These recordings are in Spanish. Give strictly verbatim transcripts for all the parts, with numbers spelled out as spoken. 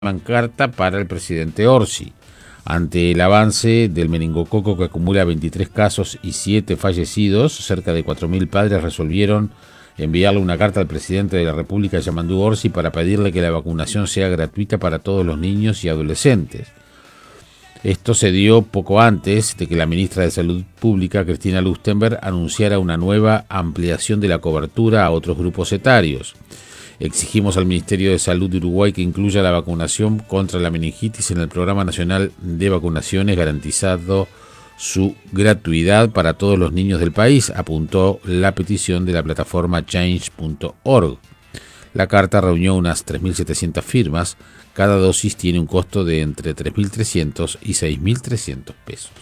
carta para el presidente Orsi. Ante el avance del meningococo que acumula veintitrés casos y siete fallecidos, cerca de cuatro mil padres resolvieron enviarle una carta al presidente de la República, Yamandu Orsi, para pedirle que la vacunación sea gratuita para todos los niños y adolescentes. Esto se dio poco antes de que la ministra de Salud Pública, Cristina Lustenberg, anunciara una nueva ampliación de la cobertura a otros grupos etarios. Exigimos al Ministerio de Salud de Uruguay que incluya la vacunación contra la meningitis en el Programa Nacional de Vacunaciones, garantizando su gratuidad para todos los niños del país, apuntó la petición de la plataforma change punto org. La carta reunió unas tres mil setecientas firmas. Cada dosis tiene un costo de entre tres mil trescientos y seis mil trescientos pesos.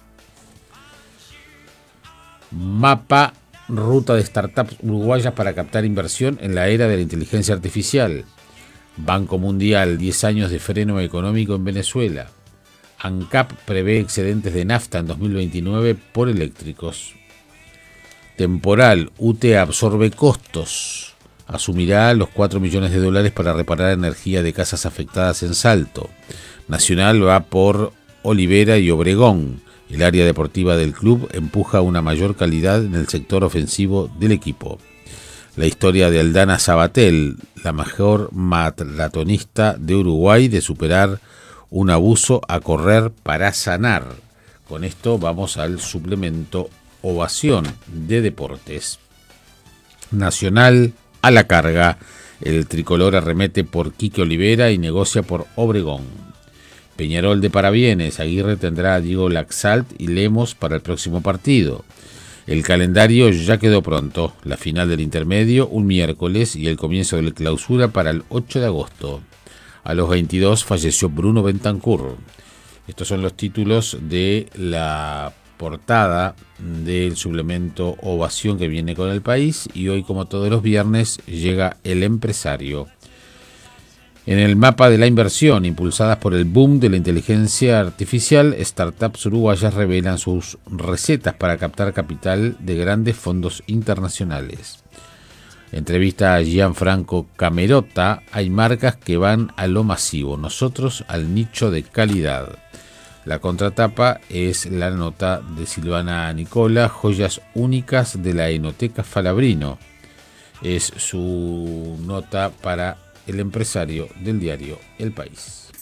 Mapa, ruta de startups uruguayas para captar inversión en la era de la inteligencia artificial. Banco Mundial, diez años de freno económico en Venezuela. ANCAP prevé excedentes de nafta en dos mil veintinueve por eléctricos. Temporal, U T E absorbe costos. Asumirá los cuatro millones de dólares para reparar energía de casas afectadas en Salto. Nacional va por Olivera y Obregón. El área deportiva del club empuja una mayor calidad en el sector ofensivo del equipo. La historia de Aldana Sabatel, la mejor maratonista de Uruguay, de superar un abuso a correr para sanar. Con esto vamos al suplemento Ovación de Deportes. Nacional a la carga. El tricolor arremete por Quique Olivera y negocia por Obregón. Peñarol de Parabienes, Aguirre tendrá a Diego Laxalt y Lemos para el próximo partido. El calendario ya quedó pronto, la final del intermedio un miércoles y el comienzo de la clausura para el ocho de agosto. A los veintidós falleció Bruno Bentancur. Estos son los títulos de la portada del suplemento Ovación que viene con El País, y hoy, como todos los viernes, llega El Empresario. En el mapa de la inversión, impulsadas por el boom de la inteligencia artificial, startups uruguayas revelan sus recetas para captar capital de grandes fondos internacionales. Entrevista a Gianfranco Camerota, hay marcas que van a lo masivo, nosotros al nicho de calidad. La contratapa es la nota de Silvana Nicola, joyas únicas de la Enoteca Falabrino. Es su nota para El Empresario del diario El País.